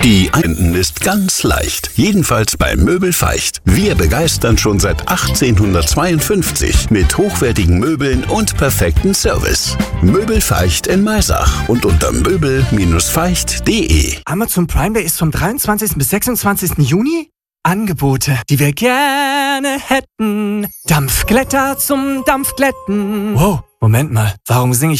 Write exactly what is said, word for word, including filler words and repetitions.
Die Einbinden ist ganz leicht. Jedenfalls bei Möbel Feicht. Wir begeistern schon seit achtzehnhundertzweiundfünfzig mit hochwertigen Möbeln und perfekten Service. Möbel Feicht in Maisach und unter möbel feicht punkt de. Amazon Prime Day ist vom dreiundzwanzigsten bis sechsundzwanzigsten Juni. Angebote, die wir gerne hätten. Dampfglätter zum Dampfglätten. Wow, Moment mal, warum singe ich